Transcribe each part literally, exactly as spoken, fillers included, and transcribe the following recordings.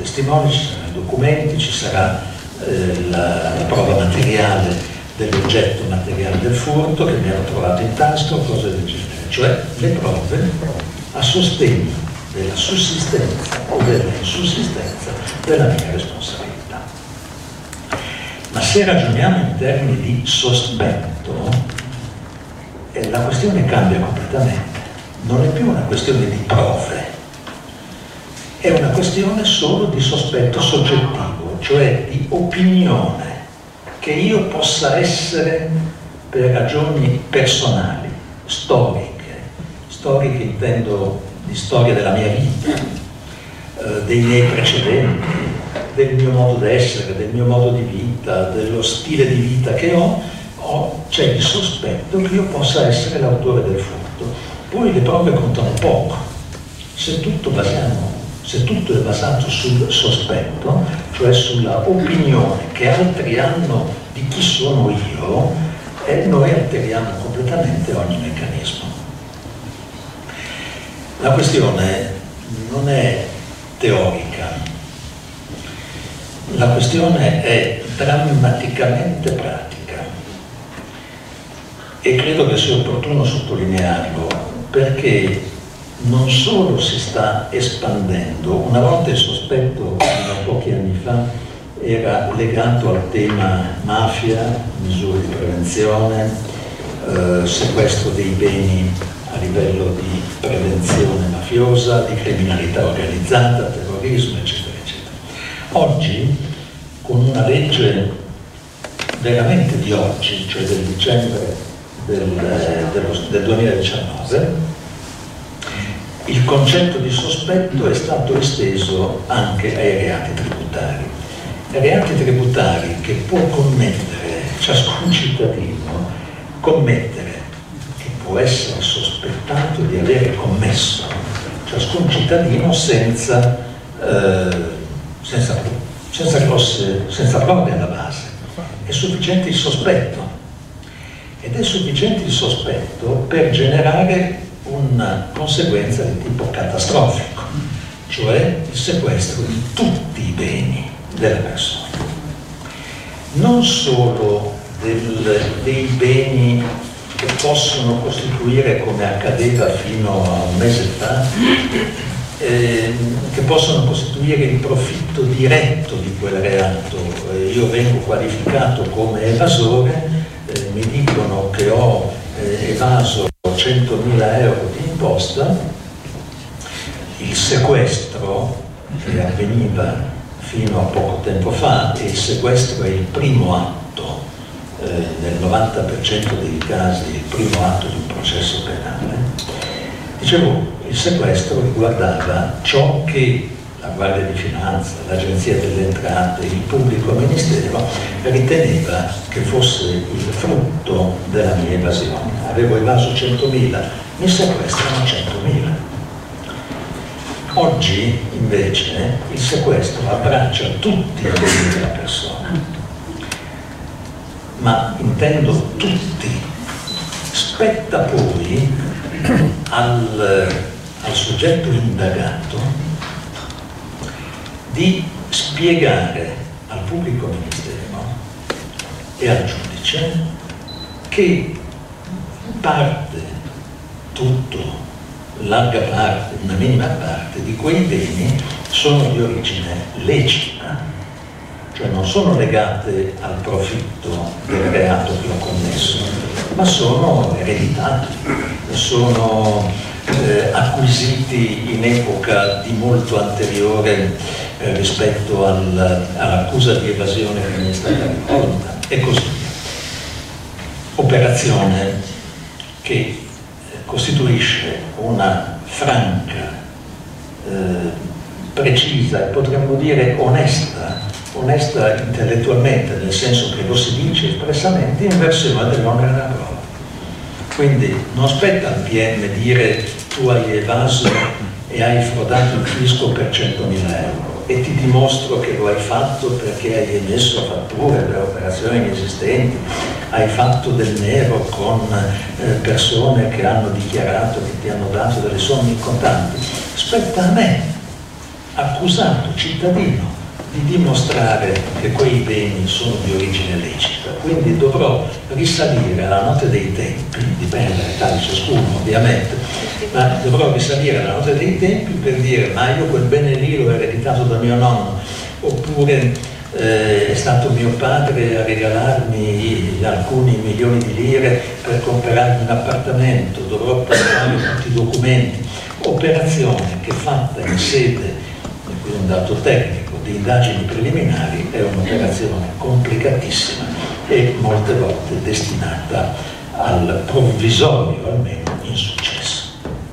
testimoni, ci saranno i documenti, ci sarà eh, la, la prova materiale dell'oggetto materiale del furto che mi hanno trovato in tasca o cose del genere, cioè le prove a sostegno della sussistenza o della insussistenza della mia responsabilità. Ma se ragioniamo in termini di sospetto, eh, la questione cambia completamente. Non è più una questione di prove, è una questione solo di sospetto soggettivo, cioè di opinione che io possa essere per ragioni personali, storiche, storiche intendo di storia della mia vita, eh, dei miei precedenti, del mio modo d'essere, del mio modo di vita, dello stile di vita che ho, ho c'è il sospetto che io possa essere l'autore del furto. Poi le prove contano poco. Se tutto, basiamo, se tutto è basato sul sospetto, cioè sulla opinione che altri hanno di chi sono io, e noi alteriamo completamente ogni meccanismo. La questione non è teorica, la questione è drammaticamente pratica e credo che sia opportuno sottolinearlo, perché non solo si sta espandendo, una volta il sospetto, da pochi anni fa, era legato al tema mafia, misure di prevenzione, eh, sequestro dei beni a livello di prevenzione mafiosa, di criminalità organizzata, terrorismo, eccetera, eccetera. Oggi, con una legge veramente di oggi, cioè del dicembre del, dello, del duemiladiciannove, il concetto di sospetto è stato esteso anche ai reati tributari. Reati tributari che può commettere ciascun cittadino, commettere, che può essere sospettato di avere commesso ciascun cittadino senza, eh, senza, senza grosse, senza prove alla base. È sufficiente il sospetto, ed è sufficiente il sospetto per generare una conseguenza di tipo catastrofico, cioè il sequestro di tutti i beni delle persone, non solo del, dei beni che possono costituire, come accadeva fino a un mese fa, eh, che possono costituire il profitto diretto di quel reato. Eh, io vengo qualificato come evasore, eh, mi dicono che ho eh, evaso centomila euro di imposta, il sequestro che avveniva fino a poco tempo fa, e il sequestro è il primo atto, eh, nel novanta per cento dei casi il primo atto di un processo penale. Dicevo, il sequestro riguardava ciò che la Guardia di Finanza, l'Agenzia delle Entrate, il pubblico ministero riteneva che fosse il frutto della mia evasione. Avevo evaso centomila, mi sequestrano centomila. Oggi invece il sequestro abbraccia tutti i beni della persona, ma intendo tutti. Spetta poi al, al soggetto indagato di spiegare al pubblico ministero e al giudice che parte, tutto, larga parte, una minima parte di quei beni sono di origine lecita, cioè non sono legate al profitto del reato che ho commesso, ma sono ereditati, sono eh, acquisiti in epoca di molto anteriore eh, rispetto al, all'accusa di evasione che mi è stata rivolta, e così via. Operazione che costituisce una franca, eh, precisa e potremmo dire onesta, onesta intellettualmente, nel senso che lo si dice espressamente, inversione dell'onere della prova. Quindi non spetta al P M dire tu hai evaso e hai frodato il fisco per centomila euro e ti dimostro che lo hai fatto perché hai emesso fatture per operazioni inesistenti, hai fatto del nero con eh, persone che hanno dichiarato che ti hanno dato delle somme in contanti. Spetta a me accusato cittadino di dimostrare che quei beni sono di origine lecita, quindi dovrò risalire alla notte dei tempi, dipende dall'età di ciascuno ovviamente, ma dovrò risalire alla notte dei tempi per dire ma io quel bene lì l'ho ereditato da mio nonno, oppure eh, è stato mio padre a regalarmi alcuni milioni di lire per comprarmi un appartamento, dovrò portare tutti i documenti, operazione che fatta in sede, e qui un dato tecnico, di indagini preliminari, è un'operazione complicatissima e molte volte destinata al provvisorio, almeno, insuccesso.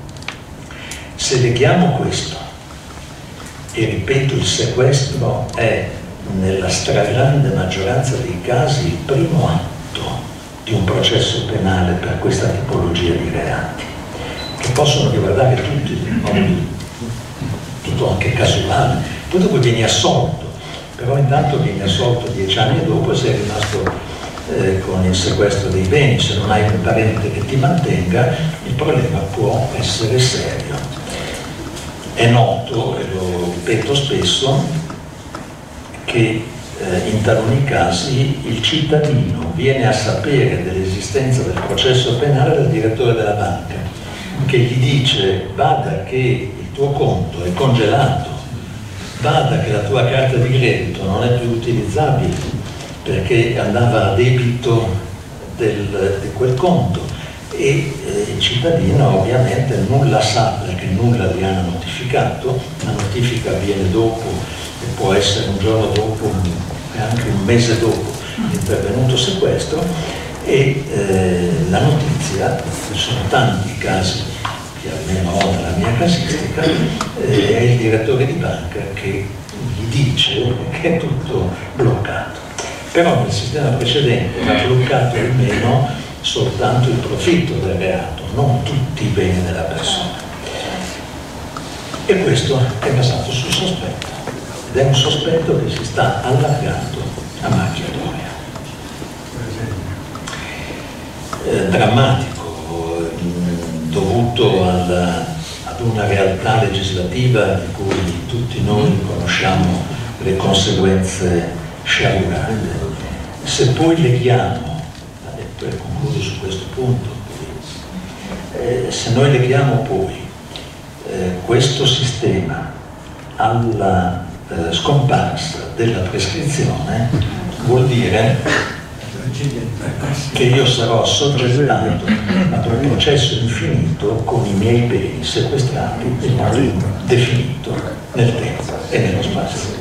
Se leghiamo questo, e ripeto, il sequestro è nella stragrande maggioranza dei casi il primo atto di un processo penale per questa tipologia di reati, che possono riguardare tutti, in modo tutto anche casuale. Poi dopo vieni assolto, però intanto vieni assolto dieci anni dopo e sei rimasto eh, con il sequestro dei beni. Se non hai un parente che ti mantenga, il problema può essere serio. È noto, e lo ripeto spesso, che eh, in taluni casi il cittadino viene a sapere dell'esistenza del processo penale dal direttore della banca, che gli dice: bada che il tuo conto è congelato, bada che la tua carta di credito non è più utilizzabile perché andava a debito del, di quel conto, e eh, il cittadino ovviamente nulla sa perché nulla gli hanno notificato. La notifica avviene dopo e può essere un giorno dopo e anche un mese dopo l'intervenuto sequestro, e eh, la notizia, ci sono tanti casi che almeno ho nella mia casistica, eh, è il direttore di banca che gli dice che è tutto bloccato. Però nel sistema precedente va bloccato almeno soltanto il profitto del reato, non tutti i beni della persona. E questo è basato sul sospetto, ed è un sospetto che si sta allargando a macchia d'olio. Eh, drammatico, dovuto alla, ad una realtà legislativa di cui tutti noi conosciamo le conseguenze sciagurate. Se poi leghiamo, e poi concludo su questo punto, eh, se noi leghiamo poi eh, questo sistema alla eh, scomparsa della prescrizione, vuol dire che io sarò soggettato ad un processo infinito con i miei beni sequestrati in modo definito nel tempo e nello spazio.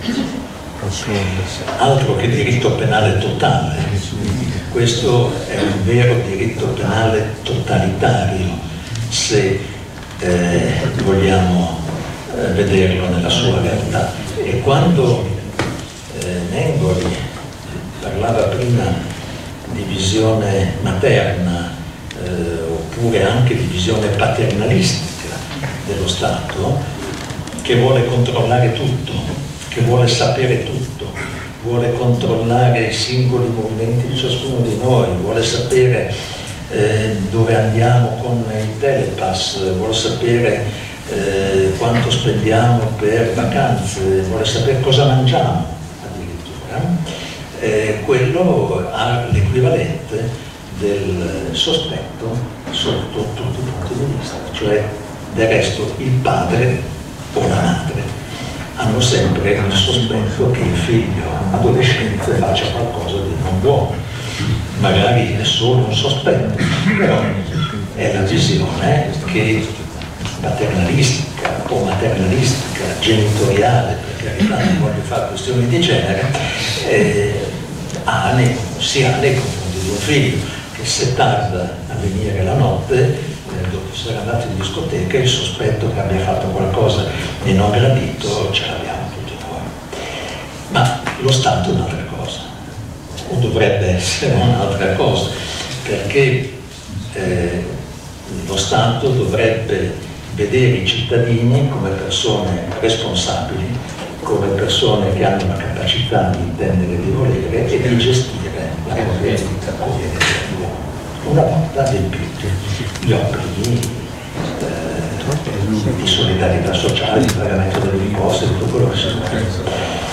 Altro che diritto penale totale, questo è un vero diritto penale totalitario, se eh, vogliamo eh, vederlo nella sua realtà. E quando eh, Nengoli parlava prima di visione materna eh, oppure anche di visione paternalistica dello Stato, che vuole controllare tutto, che vuole sapere tutto, vuole controllare i singoli movimenti di ciascuno di noi, vuole sapere eh, dove andiamo con i telepass, vuole sapere eh, quanto spendiamo per vacanze, vuole sapere cosa mangiamo addirittura. Eh, quello ha l'equivalente del sospetto sotto tutti i punti di vista, cioè del resto il padre o la madre hanno sempre il sospetto che il figlio adolescente faccia qualcosa di non buono, magari è solo un sospetto, però è la visione che paternalistica o maternalistica, genitoriale, per carità, non voglio fare questioni di genere, eh, ha nei, si ha nei confronti di un figlio che se tarda a venire la notte, eh, dopo essere andato in discoteca, il sospetto che abbia fatto qualcosa di non gradito ce l'abbiamo tutti noi. Ma lo Stato è un'altra cosa, o dovrebbe essere un'altra cosa, perché eh, lo Stato dovrebbe vedere i cittadini come persone responsabili, come persone che hanno la capacità di intendere e di volere e di gestire la propria vita una volta adempiuti gli obblighi eh, di solidarietà sociale, di pagamento delle imposte, tutto quello che si può.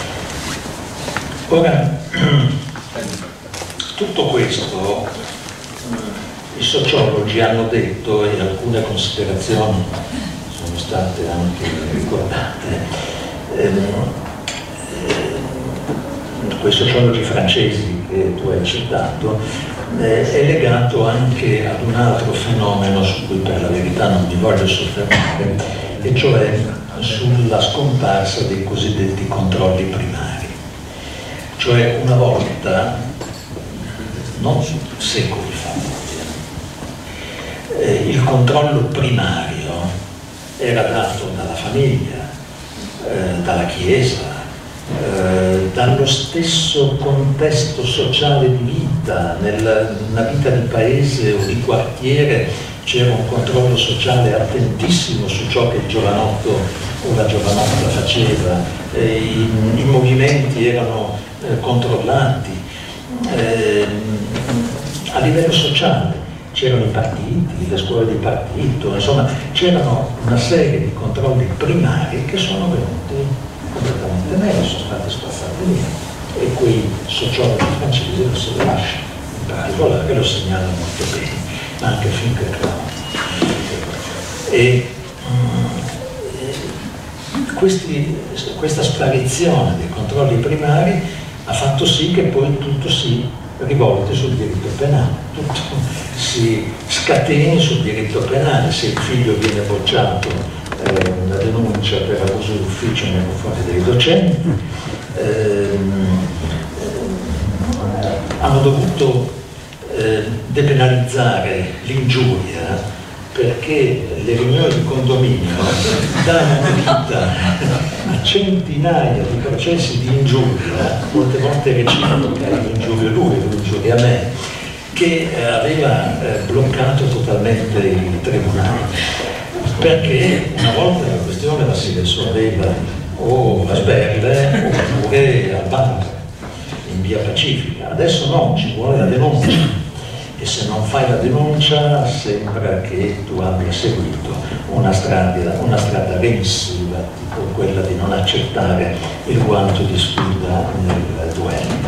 Ora, tutto questo i sociologi hanno detto, e alcune considerazioni sono state anche ricordate, ehm, eh, quei sociologi francesi che tu hai citato, eh, è legato anche ad un altro fenomeno su cui per la verità non mi voglio soffermare, e cioè sulla scomparsa dei cosiddetti controlli primari. Cioè una volta, non secoli fa, eh, il controllo primario era dato dalla famiglia, eh, dalla Chiesa, eh, dallo stesso contesto sociale di vita. Nella una vita di paese o di quartiere c'era un controllo sociale attentissimo su ciò che il giovanotto o la giovanotta faceva, eh, i, i movimenti erano eh, controllati. Eh, a livello sociale c'erano i partiti, le scuole di partito, insomma c'erano una serie di controlli primari che sono venuti completamente meno, sono stati spazzati via, e quei sociologi francesi lo si lasciano, in particolare lo segnalano molto bene, ma anche finché Clown. E um, questi, questa sparizione dei controlli primari ha fatto sì che poi tutto si rivolti sul diritto penale, tutto si scateni sul diritto penale. Se il figlio viene bocciato, eh, una denuncia per abuso d'ufficio nei confronti dei docenti, ehm, hanno dovuto eh, depenalizzare l'ingiuria, perché le riunioni di condominio danno vita a centinaia di processi di ingiuria, molte volte reciproca, io ingiurio lui, lui ingiuria me, che eh, aveva eh, bloccato totalmente i tribunali, perché una volta la questione la si risolveva o a sberle oppure al bar, in via pacifica. Adesso no, ci vuole la denuncia. E se non fai la denuncia sembra che tu abbia seguito una strada, una strada remissiva, tipo quella di non accettare il guanto di sfida nel duello.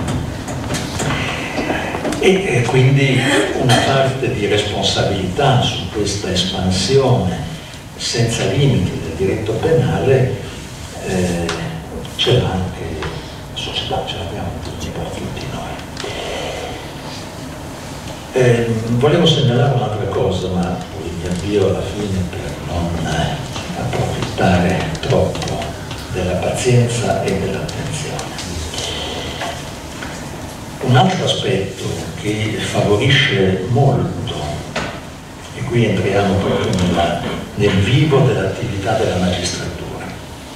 E, e quindi una parte di responsabilità su questa espansione senza limiti del diritto penale eh, ce l'ha anche la società, ce l'abbiamo tutti, per tutti noi. Eh, volevo segnalare un'altra cosa, ma poi mi avvio alla fine per non eh, approfittare troppo della pazienza e dell'attenzione. Un altro aspetto che favorisce molto, e qui entriamo proprio nella, nel vivo dell'attività della magistratura,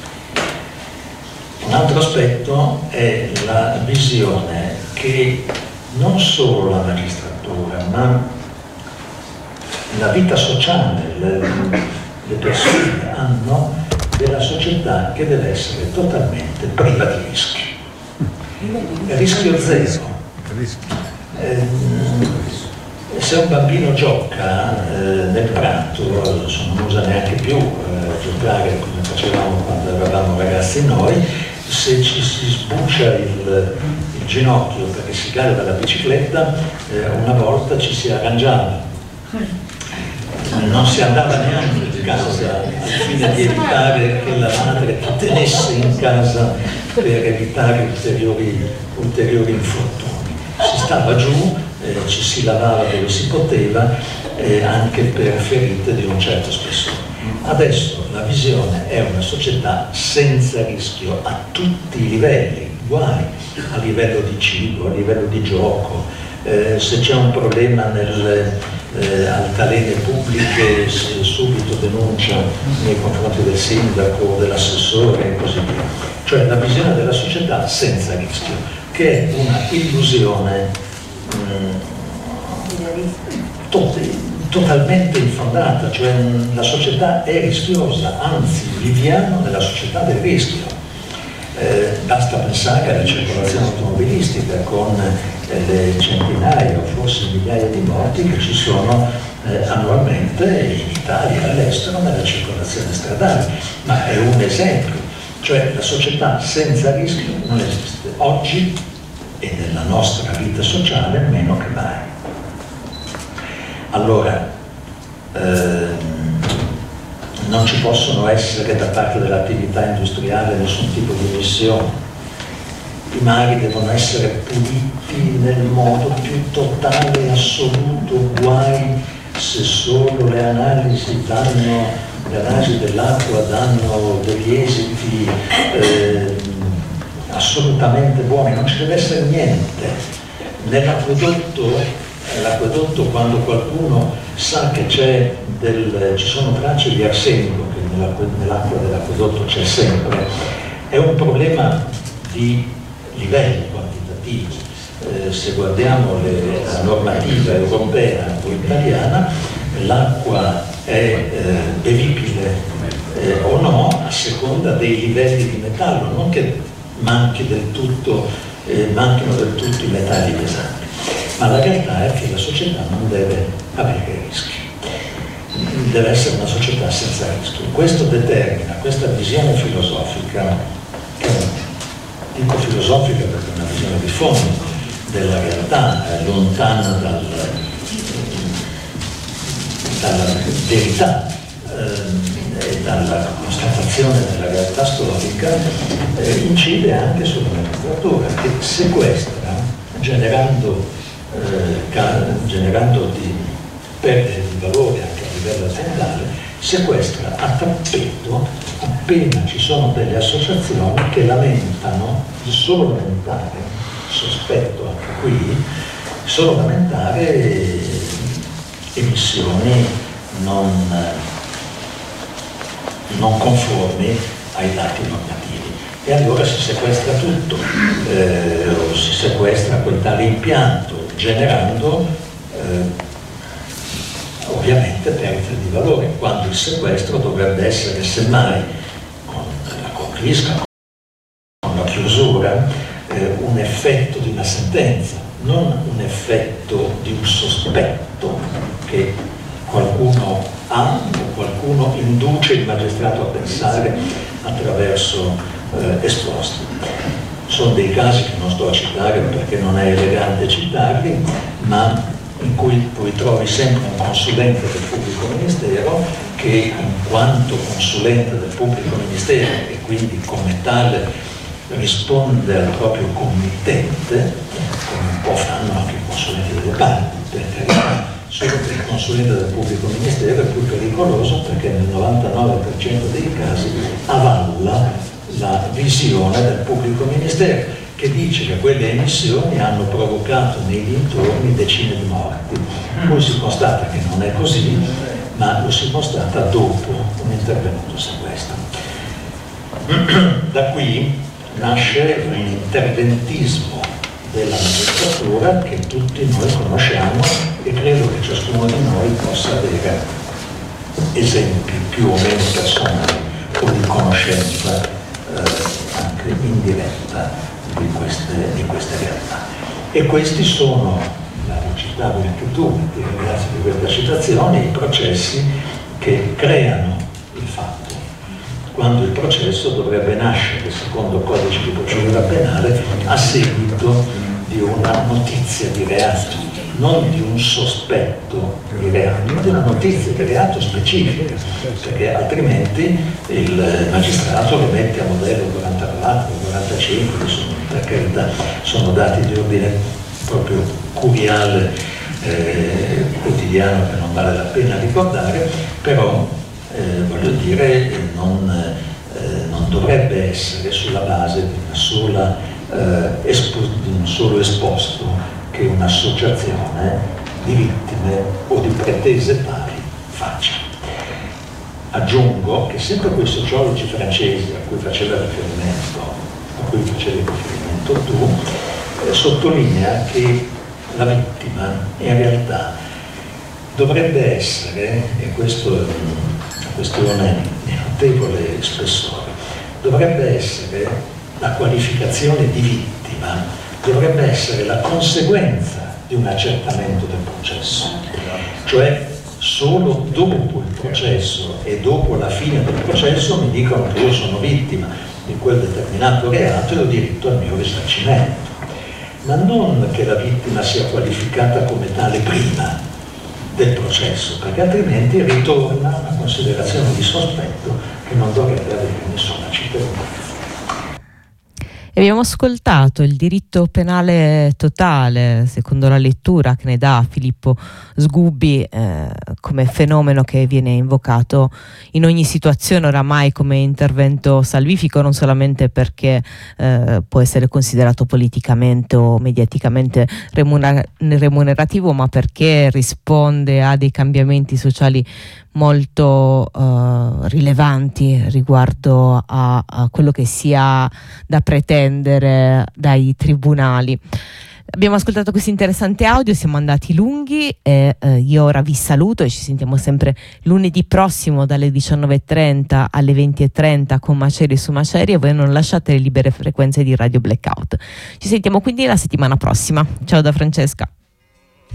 un altro aspetto è la visione che non solo la magistratura, ma la vita sociale, le, le persone hanno della società che deve essere totalmente priva di rischi. Rischio zero. Eh, se un bambino gioca eh, nel prato, adesso non usa neanche più eh, giocare come facevamo quando eravamo ragazzi noi, se ci si sbuccia il, il ginocchio perché si cade dalla bicicletta, eh, una volta ci si arrangiava, non si andava neanche in casa al fine di evitare che la madre ti tenesse in casa per evitare ulteriori, ulteriori infortuni. Si stava giù, eh, ci si lavava dove si poteva, eh, anche per ferite di un certo spessore. Adesso la visione è una società senza rischio a tutti i livelli, uguali, a livello di cibo, a livello di gioco, eh, se c'è un problema nelle eh, altalene pubbliche si subito denuncia nei confronti del sindaco o dell'assessore e così via. Cioè la visione della società senza rischio, che è una illusione mh, tot- totalmente infondata, cioè la società è rischiosa, anzi viviamo nella società del rischio. Eh, basta pensare alla circolazione automobilistica con eh, le centinaia o forse migliaia di morti che ci sono eh, annualmente in Italia e all'estero nella circolazione stradale, ma è un esempio, cioè la società senza rischio non esiste oggi e nella nostra vita sociale meno che mai. Allora, ehm, non ci possono essere da parte dell'attività industriale nessun tipo di emissione. I mari devono essere puliti nel modo più totale e assoluto, guai se solo le analisi danno, le analisi dell'acqua danno degli esiti eh, assolutamente buoni, non ci deve essere niente. Nell'acquedotto, l'acquedotto quando qualcuno sa che c'è del, ci sono tracce di arsenico, che nell'acqua dell'acquedotto c'è sempre, è un problema di livelli quantitativi. Eh, se guardiamo le, la normativa europea o italiana, l'acqua è eh, bevibile eh, o no a seconda dei livelli di metallo, non che manchi del tutto, eh, manchino del tutto i metalli pesanti, ma la realtà è che la società non deve avere rischi, deve essere una società senza rischi. Questo determina, questa visione filosofica, che dico filosofica perché è una visione di fondo della realtà, è lontana dal, dalla verità eh, e dalla constatazione della realtà storica, eh, incide anche sulla magistratura, che sequestra, generando, eh, generando di perdite di valore anche a livello aziendale, sequestra a tappeto appena ci sono delle associazioni che lamentano, solo lamentare, sospetto anche qui, solo lamentare emissioni non, non conformi ai dati normativi. E allora si sequestra tutto, eh, o si sequestra quel tale impianto, generando eh, ovviamente perdita di valore, quando il sequestro dovrebbe essere semmai con la confisca, con la chiusura, eh, un effetto di una sentenza, non un effetto di un sospetto che qualcuno ha o qualcuno induce il magistrato a pensare attraverso eh, esposti. Sono dei casi che non sto a citare perché non è elegante citarli, ma in cui poi trovi sempre un consulente del pubblico ministero che, in quanto consulente del pubblico ministero e quindi come tale risponde al proprio committente, come un po' fanno anche i consulenti delle parti, per carità, solo che il consulente del pubblico ministero è più pericoloso perché nel novantanove per cento dei casi avalla la visione del pubblico ministero, che dice che quelle emissioni hanno provocato nei dintorni decine di morti. Poi si constata che non è così, ma lo si constata dopo un intervenuto sequestro. Da qui nasce un interventismo della magistratura che tutti noi conosciamo e credo che ciascuno di noi possa avere esempi più o meno personali o di conoscenza eh, anche indiretta Di queste, di queste realtà. E questi sono, la citavi anche tu, ti ringrazio di questa citazione, i processi che creano il fatto, quando il processo dovrebbe nascere, secondo il codice di procedura penale, a seguito di una notizia di reato, non di un sospetto di reato, ma di una notizia di reato specifica, perché altrimenti il magistrato lo mette a modello quarantaquattro, quarantacinque, sono, per carità, sono dati di ordine proprio curiale, eh, quotidiano, che non vale la pena ricordare, però eh, voglio dire, non, eh, non dovrebbe essere sulla base di, una sola, eh, espo, di un solo esposto che un'associazione di vittime o di pretese pari faccia. Aggiungo che sempre quei sociologi francesi a cui faceva riferimento, a cui facevi riferimento tu, eh, sottolinea che la vittima in realtà dovrebbe essere, e questo è una questione di notevole spessore, dovrebbe essere la qualificazione di vittima, dovrebbe essere la conseguenza di un accertamento del processo, cioè solo dopo il processo e dopo la fine del processo mi dicono che io sono vittima di quel determinato reato e ho diritto al mio risarcimento, ma non che la vittima sia qualificata come tale prima del processo, perché altrimenti ritorna una considerazione di sospetto che non dovrebbe avere nessuna cittadinanza. Abbiamo ascoltato il diritto penale totale, secondo la lettura che ne dà Filippo Sgubbi, eh, come fenomeno che viene invocato in ogni situazione oramai come intervento salvifico, non solamente perché eh, può essere considerato politicamente o mediaticamente remuner- remunerativo, ma perché risponde a dei cambiamenti sociali molto uh, rilevanti riguardo a, a quello che si ha da pretendere dai tribunali. Abbiamo ascoltato questo interessante audio, siamo andati lunghi e eh, io ora vi saluto e ci sentiamo sempre lunedì prossimo dalle diciannove e trenta alle venti e trenta con Macerie su Macerie, e voi non lasciate le libere frequenze di Radio Blackout. Ci sentiamo quindi la settimana prossima. Ciao da Francesca.